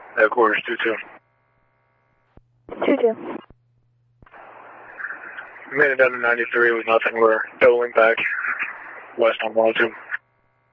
Headquarters 2-2. 2-2. Made it down to 93 with nothing. We're doubling back west on 102.